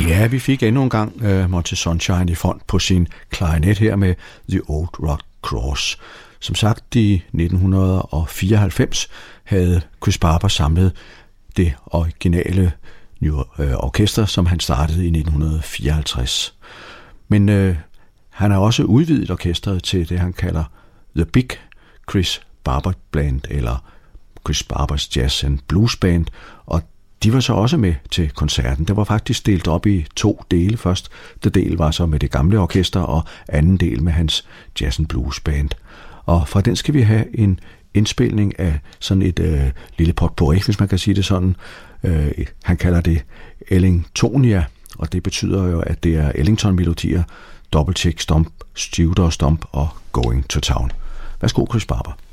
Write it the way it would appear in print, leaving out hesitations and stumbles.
Ja, vi fik endnu en gang Monty Sunshine i front på sin klarinet her med The Old Rock Cross. Som sagt, i 1994 havde Chris Barber samlet det originale orkester, som han startede i 1954. Men han har også udvidet orkestret til det, han kalder The Big Chris Barber Band, eller Chris Barbers Jazz and Blues Band, og de var så også med til koncerten. Det var faktisk delt op i 2 dele. Første del var så med det gamle orkester, og anden del med hans Jazz and Blues Band. Og fra den skal vi have en indspilning af sådan et lille potpourri, hvis man kan sige det sådan. Han kalder det Ellingtonia, og det betyder jo, at det er Ellington-melodier, Double Check Stomp, Studer Stomp og Going to Town. Værsgo, Chris Barber.